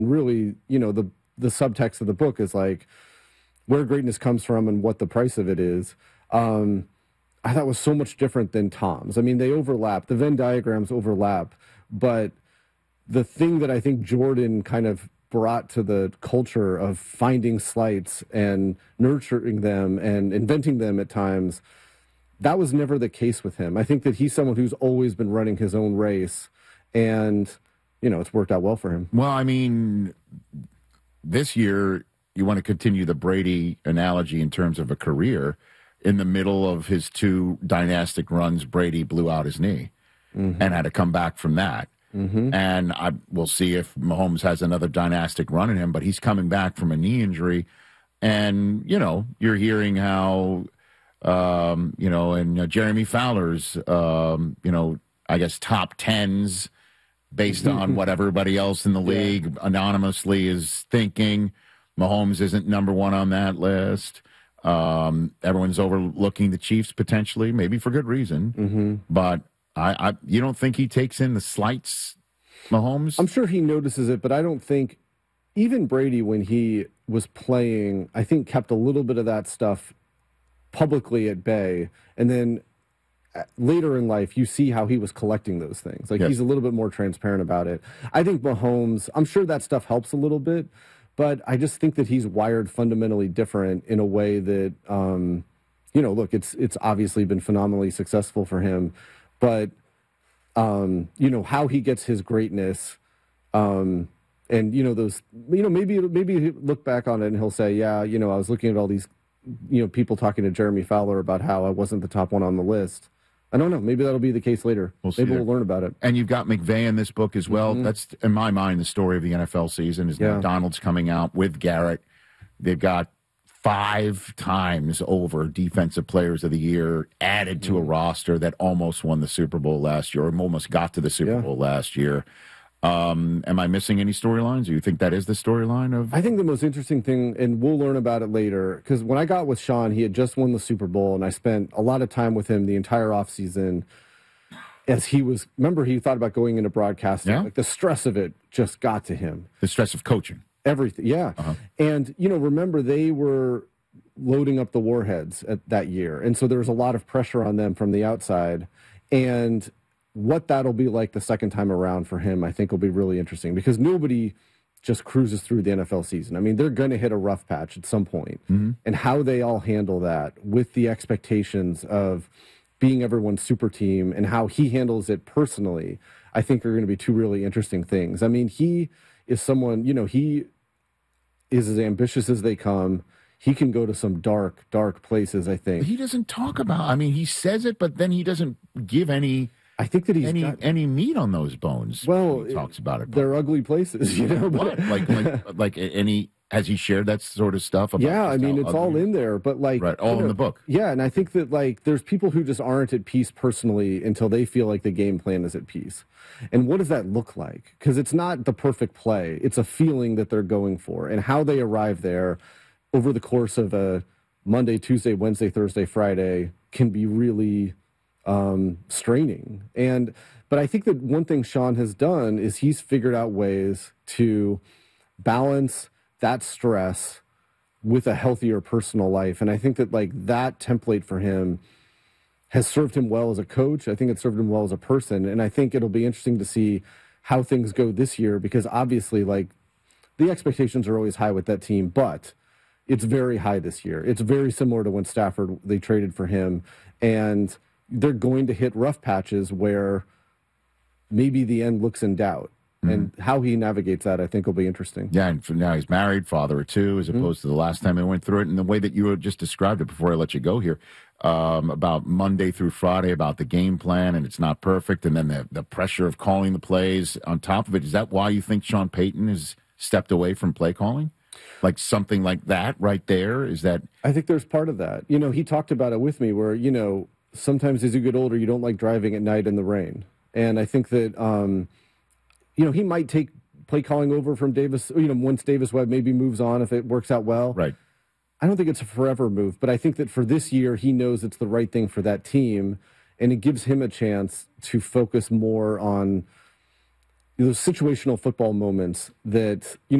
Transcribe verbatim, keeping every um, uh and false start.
really, you know, the the subtext of the book is like where greatness comes from and what the price of it is. Um, I thought was so much different than Tom's. I mean, they overlap. The Venn diagrams overlap, but the thing that I think Jordan kind of brought to the culture of finding slights and nurturing them and inventing them at times, that was never the case with him. I think that he's someone who's always been running his own race, and, you know, it's worked out well for him. Well, I mean, this year, you want to continue the Brady analogy in terms of a career. In the middle of his two dynastic runs, Brady blew out his knee mm-hmm. and had to come back from that. Mm-hmm. And I we'll see if Mahomes has another dynastic run in him, but he's coming back from a knee injury. And, you know, you're hearing how, um, you know, and uh, Jeremy Fowler's, um, you know, I guess top tens based on what everybody else in the league yeah. anonymously is thinking. Mahomes isn't number one on that list. Um, everyone's overlooking the Chiefs potentially, maybe for good reason. Mm-hmm. But I, I, you don't think he takes in the slights, Mahomes? I'm sure he notices it, but I don't think even Brady, when he was playing, I think kept a little bit of that stuff publicly at bay. And then later in life, you see how he was collecting those things. Like yes. he's a little bit more transparent about it. I think Mahomes, I'm sure that stuff helps a little bit, but I just think that he's wired fundamentally different in a way that, um, you know, look, it's it's obviously been phenomenally successful for him. But, um, you know, how he gets his greatness um, and, you know, those, you know, maybe, maybe he'll look back on it and he'll say, yeah, you know, I was looking at all these, you know, people talking to Jeremy Fowler about how I wasn't the top one on the list. I don't know. Maybe that'll be the case later. We'll maybe we'll learn about it. And you've got McVay in this book as well. Mm-hmm. That's, in my mind, the story of the N F L season is yeah. McDonald's coming out with Garrett. They've got five times over defensive players of the year added to a roster that almost won the Super Bowl last year, or almost got to the Super yeah. Bowl last year. Um, am I missing any storylines? Do you think that is the storyline of? I think the most interesting thing, and we'll learn about it later, because when I got with Sean, he had just won the Super Bowl, and I spent a lot of time with him the entire offseason as he was, remember, he thought about going into broadcasting. Yeah. Like the stress of it just got to him. The stress of coaching. Everything, yeah. Uh-huh. And, you know, remember, they were loading up the warheads at that year. And so there was a lot of pressure on them from the outside. And what that'll be like the second time around for him, I think will be really interesting, because nobody just cruises through the N F L season. I mean, they're going to hit a rough patch at some point. Mm-hmm. And how they all handle that with the expectations of being everyone's super team and how he handles it personally, I think are going to be two really interesting things. I mean, he is someone, you know, he is as ambitious as they come. He can go to some dark, dark places, I think. He doesn't talk about, I mean, he says it, but then he doesn't give any I think that he's any, got, any meat on those bones. Well, he talks about it. They're ugly places, you know. What? like, like, like any, has he shared that sort of stuff? About yeah, I mean, it's ugly? all in there, but like, right, all in know, the book. Yeah, and I think that like, there's people who just aren't at peace personally until they feel like the game plan is at peace. And what does that look like? Because it's not the perfect play; it's a feeling that they're going for, and how they arrive there over the course of a Monday, Tuesday, Wednesday, Thursday, Friday can be really um, straining. And but I think that one thing Sean has done is he's figured out ways to balance that stress with a healthier personal life. And I think that like that template for him has served him well as a coach. I think it served him well as a person. And I think it'll be interesting to see how things go this year, because obviously like the expectations are always high with that team, but it's very high this year. It's very similar to when Stafford, they traded for him, and they're going to hit rough patches where maybe the end looks in doubt. Mm-hmm. And how he navigates that, I think, will be interesting. Yeah, and for now he's married, father of two, as opposed mm-hmm. to the last time I went through it. And the way that you just described it before I let you go here, um, about Monday through Friday, about the game plan, and it's not perfect, and then the, the pressure of calling the plays on top of it. Is that why you think Sean Payton has stepped away from play calling? Like something like that right there? Is that... I think there's part of that. You know, he talked about it with me where, you know, sometimes as you get older, you don't like driving at night in the rain. And I think that... Um, You know, he might take play calling over from Davis, you know, once Davis Webb maybe moves on if it works out well. Right. I don't think it's a forever move, but I think that for this year, he knows it's the right thing for that team, and it gives him a chance to focus more on those situational football moments that, you